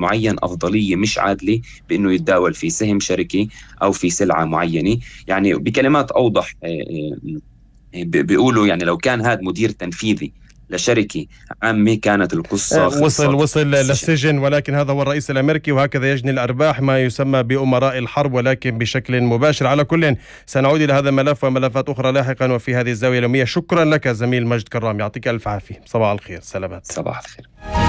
معين أفضلية مش عادلة بأنه يتداول في سهم شركة أو في سلعة معينة. يعني بكلمات أوضح بيقولوا يعني لو كان هذا مدير تنفيذي لشركة عامة كانت القصة وصل للسجن، ولكن هذا هو الرئيس الأمريكي وهكذا يجني الأرباح، ما يسمى بأمراء الحرب ولكن بشكل مباشر. على كل سنعود إلى هذا الملف وملفات أخرى لاحقا وفي هذه الزاوية اليومية. شكرا لك زميل مجد كرام، يعطيك ألف عافية. صباح الخير. سلامات. صباح الخير.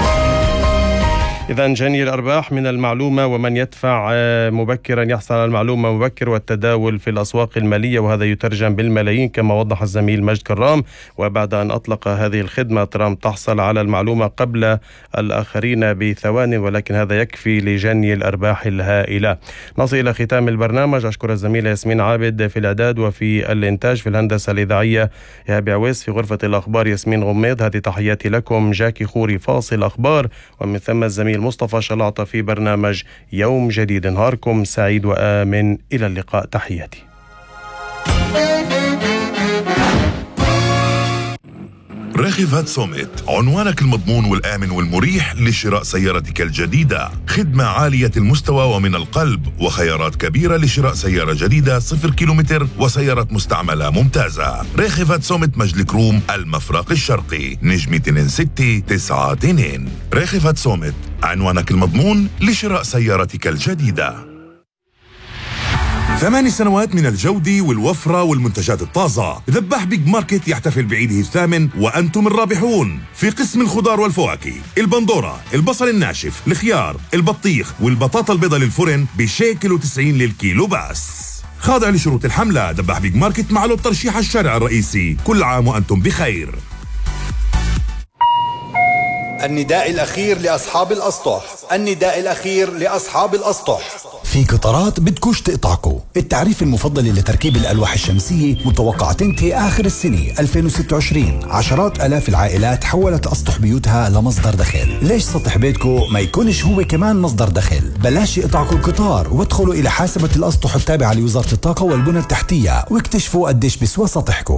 إذن جني الأرباح من المعلومة، ومن يدفع مبكرا يحصل على المعلومة مبكر، والتداول في الأسواق المالية، وهذا يترجم بالملايين كما وضح الزميل مجد كرام. وبعد أن أطلق هذه الخدمة ترامب تحصل على المعلومة قبل الآخرين بثوان، ولكن هذا يكفي لجني الأرباح الهائلة. نصل إلى ختام البرنامج. أشكر الزميلة ياسمين عابد في الإعداد وفي الإنتاج، في الهندسة الإذاعية إيهاب عويس، في غرفة الأخبار ياسمين غميض. هذه تحياتي لكم، جاكي خوري فاصل أخبار، ومن ثم الزميل مصطفى شلاطة في برنامج يوم جديد. نهاركم سعيد وآمن، إلى اللقاء. تحياتي. راخفات سوميت، عنوانك المضمون والآمن والمريح لشراء سيارتك الجديدة. خدمة عالية المستوى ومن القلب، وخيارات كبيرة لشراء سيارة جديدة 0 كيلومتر وسيارة مستعملة ممتازة. راخفات سوميت مجلك روم المفرق الشرقي، نجم 2692. راخفات سوميت، عنوانك المضمون لشراء سيارتك الجديدة. 8 سنوات من الجودة والوفرة والمنتجات الطازة. ذباح بيج ماركت يحتفل بعيده الثامن وأنتم الرابحون. في قسم الخضار والفواكه، البندورة، البصل الناشف، الخيار، البطيخ والبطاطا البيضاء للفرن ب1.90 للكيلو بس. خاضع لشروط الحملة. ذباح بيج ماركت معه الترشيح الشارع الرئيسي. كل عام وأنتم بخير. النداء الأخير لأصحاب الأسطح، النداء الأخير لأصحاب الأسطح. في قطارات بدكوش تقطعكو. التعريف المفضل لتركيب الألواح الشمسية متوقع تنتهي آخر السنة 2026. عشرات آلاف العائلات حولت أسطح بيوتها لمصدر دخل. ليش سطح بيتكو ما يكونش هو كمان مصدر دخل؟ بلاش يقطعكو القطار وادخلوا إلى حاسبة الأسطح التابعة لوزارة الطاقة والبنى التحتية واكتشفوا قديش بسوى سطحكو.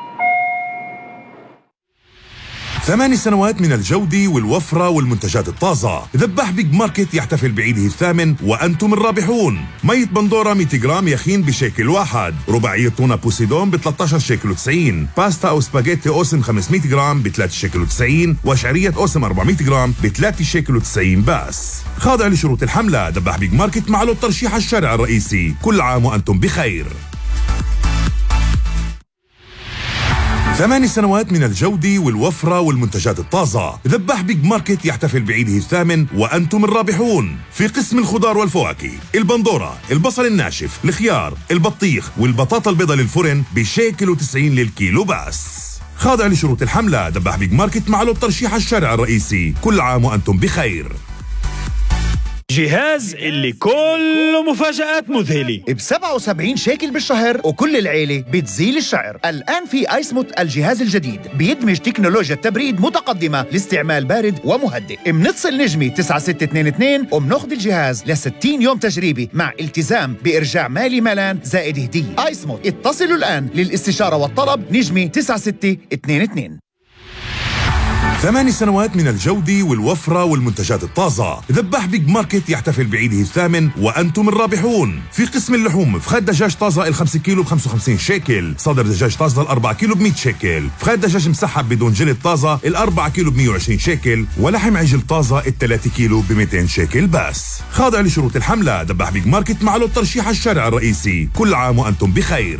8 سنوات من الجودة والوفرة والمنتجات الطازة. ذباح بيج ماركت يحتفل بعيده الثامن وأنتم الرابحون. مية بندورة 100 جرام يخين بشيكل واحد. رباعية تونة بوسيدون ب 13 شيكل و90. باستا أو سباجيتي أوسم 500 جرام ب 3 شيكل و90. وشعرية أوسم 400 جرام ب 3 شيكل و90 بس. خاضع لشروط الحملة. ذباح بيج ماركت معه الترشيح الشارع الرئيسي. كل عام وأنتم بخير. 8 سنوات من الجودة والوفرة والمنتجات الطازة. ذباح بيج ماركت يحتفل بعيده الثامن وأنتم الرابحون. في قسم الخضار والفواكه، البندورة، البصل الناشف، الخيار، البطيخ والبطاطا البيضاء للفرن ب1.90 للكيلو بس. خاضع لشروط الحملة. ذباح بيج ماركت معه الترشيح الشارع الرئيسي. كل عام وأنتم بخير. جهاز اللي كله مفاجآت مذهلة ب77 شيكل بالشهر، وكل العيلة بتزيل الشعر. الآن في آيسموت الجهاز الجديد بيدمج تكنولوجيا التبريد متقدمة لاستعمال بارد ومهدئ. منتصل نجمي 9622 ومناخذ الجهاز ل60 يوم تجريبي مع التزام بإرجاع مالي مالان زائد هدية. آيسموت، اتصلوا الآن للاستشارة والطلب نجمي 9622. 8 سنوات من الجودة والوفرة والمنتجات الطازة. ذباح بيج ماركت يحتفل بعيده الثامن وأنتم الرابحون. في قسم اللحوم، فخاد دجاج طازة ال5 كيلو ب55 شيكل. صدر دجاج طازة ال4 كيلو ب100 شيكل. فخاد دجاج مسحب بدون جلد طازة ال4 كيلو ب120 شيكل. ولحم عجل طازة ال3 كيلو ب200 شيكل بس. خاضع لشروط الحملة. ذباح بيج ماركت معه الترشيح الشارع الرئيسي. كل عام وأنتم بخير.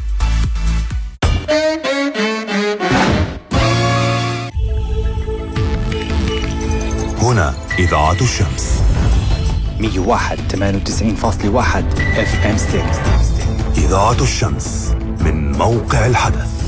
هنا إذاعة الشمس 101.98.1 FM ستيريو. إذاعة الشمس من موقع الحدث.